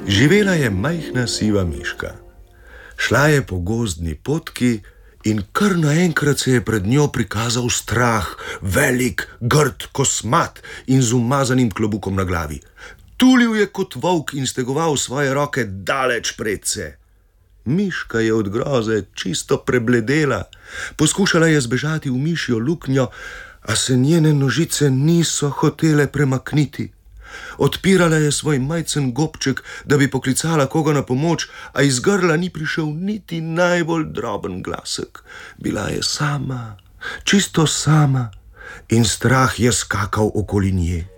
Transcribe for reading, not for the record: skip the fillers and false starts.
Živela je majhna siva miška. Šla je po gozdni potki in kar naenkrat se je pred njo prikazal strah, velik, grd, kosmat in z umazanim klobukom na glavi. Tulil je kot volk in stegoval svoje roke daleč predse. Miška je od groze čisto prebledela. Poskušala je zbežati v mišjo luknjo, a se njene nožice niso hotele premakniti. Odpirala je svoj majcen gobček, da bi poklicala koga na pomoč, a iz grla ni prišel niti najbolj droben glasek. Bila je sama, čisto sama, in strah je skakal okoli nje.